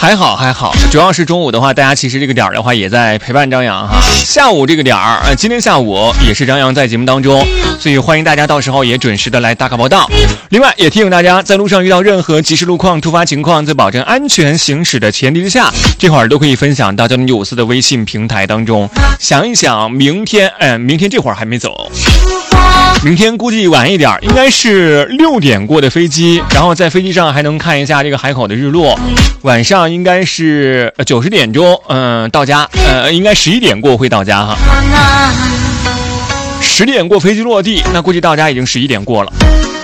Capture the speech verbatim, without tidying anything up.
还好还好，主要是中午的话，大家其实这个点儿的话也在陪伴张扬哈。下午这个点儿，呃，今天下午也是张扬在节目当中，所以欢迎大家到时候也准时的来打卡报道。另外也提醒大家，在路上遇到任何即时路况、突发情况，在保证安全行驶的前提之下，这会儿都可以分享到交通九五四的微信平台当中。想一想，明天，嗯、呃，明天这会儿还没走。明天估计晚一点，应该是六点过的飞机，然后在飞机上还能看一下这个海口的日落。晚上应该是九十点钟，嗯、呃，到家，呃，应该十一点过会到家哈。十点过飞机落地，那估计到家已经十一点过了。